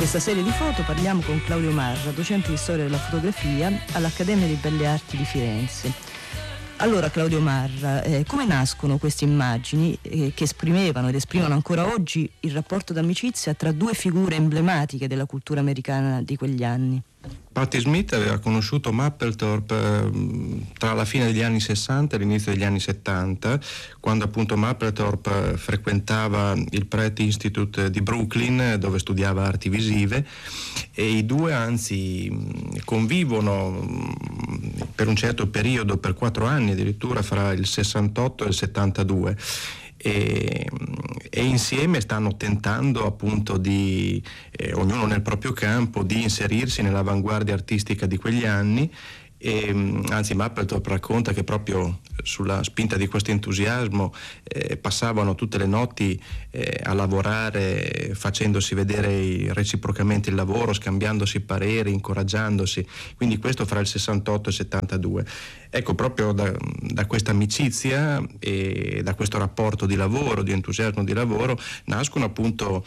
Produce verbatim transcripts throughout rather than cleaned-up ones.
questa serie di foto parliamo con Claudio Marra, docente di storia della fotografia all'Accademia di Belle Arti di Firenze. Allora Claudio Marra, eh, come nascono queste immagini eh, che esprimevano ed esprimono ancora oggi il rapporto d'amicizia tra due figure emblematiche della cultura americana di quegli anni? Patti Smith aveva conosciuto Mapplethorpe eh, tra la fine degli anni sessanta e l'inizio degli anni settanta, quando appunto Mapplethorpe eh, frequentava il Pratt Institute di Brooklyn, dove studiava arti visive, e i due anzi convivono mh, per un certo periodo, per quattro anni addirittura, fra il sessantotto e il settantadue. E, e insieme stanno tentando appunto di, eh, ognuno nel proprio campo, di inserirsi nell'avanguardia artistica di quegli anni. E, anzi Mapplethorpe racconta che proprio sulla spinta di questo entusiasmo eh, passavano tutte le notti eh, a lavorare, facendosi vedere reciprocamente il lavoro, scambiandosi pareri, incoraggiandosi, quindi questo fra il sessantotto e il settantadue. Ecco, proprio da, da questa amicizia e da questo rapporto di lavoro, di entusiasmo di lavoro, nascono appunto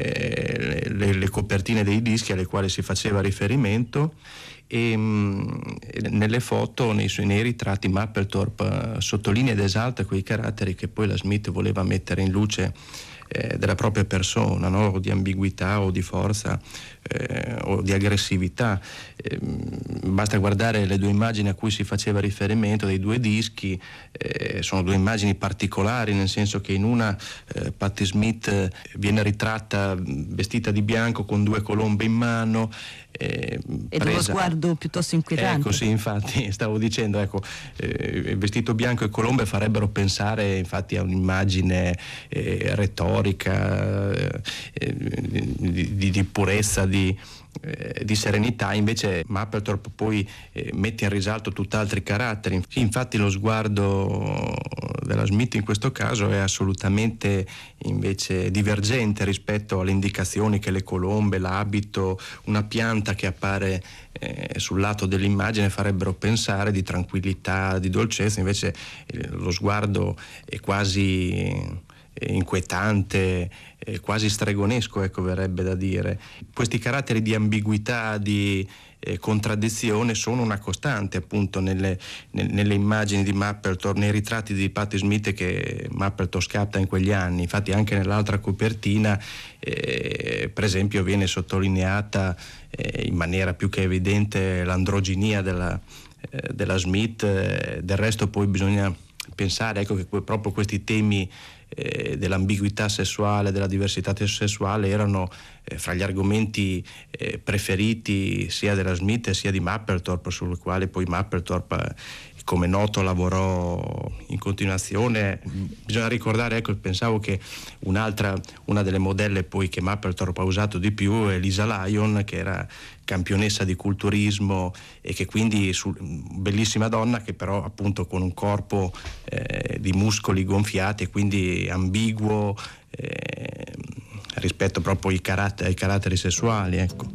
eh, le, le copertine dei dischi alle quali si faceva riferimento. E mh, nelle foto, nei, nei ritratti, Mapplethorpe uh, sottolinea ed esalta quei caratteri che poi la Smith voleva mettere in luce eh, della propria persona, no? O di ambiguità o di forza eh, o di aggressività. Eh, basta guardare le due immagini a cui si faceva riferimento dei due dischi, eh, sono due immagini particolari, nel senso che in una eh, Patti Smith viene ritratta vestita di bianco con due colombe in mano, Eh, ed uno sguardo piuttosto inquietante. Ecco, sì, infatti stavo dicendo, ecco, eh, vestito bianco e colombe farebbero pensare infatti a un'immagine eh, retorica, eh, di, di, di purezza, di, eh, di serenità. Invece Mapplethorpe poi eh, mette in risalto tutt'altri caratteri. Infatti lo sguardo della Smith in questo caso è assolutamente invece divergente rispetto alle indicazioni che le colombe, l'abito, una pianta che appare eh, sul lato dell'immagine farebbero pensare di tranquillità, di dolcezza. Invece eh, lo sguardo è quasi eh, inquietante, eh, quasi stregonesco, ecco, verrebbe da dire. Questi caratteri di ambiguità, di eh, contraddizione sono una costante appunto nelle, nelle, nelle immagini di Mapplethorpe, nei ritratti di Patti Smith che Mapplethorpe scatta in quegli anni. Infatti anche nell'altra copertina eh, per esempio viene sottolineata eh, in maniera più che evidente l'androginia della, eh, della Smith. Eh, del resto poi bisogna pensare, ecco, che proprio questi temi eh, dell'ambiguità sessuale, della diversità sessuale erano eh, fra gli argomenti eh, preferiti sia della Smith sia di Mapplethorpe, sul quale poi Mapplethorpe, eh, come noto, lavorò in continuazione. Bisogna ricordare, ecco, pensavo che un'altra, una delle modelle poi che Mapplethorpe ha usato di più è Lisa Lyon, che era campionessa di culturismo e che quindi, su, bellissima donna, che però appunto con un corpo eh, di muscoli gonfiati e quindi ambiguo eh, rispetto proprio ai caratteri, ai caratteri sessuali, ecco.